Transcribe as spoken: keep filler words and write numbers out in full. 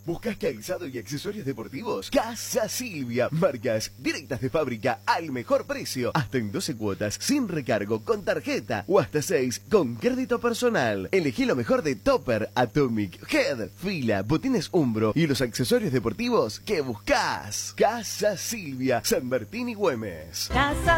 ¿Buscas calzado y accesorios deportivos? Casa Silvia. Marcas directas de fábrica al mejor precio. Hasta en doce cuotas, sin recargo, con tarjeta. O hasta seis con crédito personal. Elegí lo mejor de Topper, Atomic, Head, Fila, Botines Umbro y los accesorios deportivos que buscas. Casa Silvia, San Martín y Güemes. Casa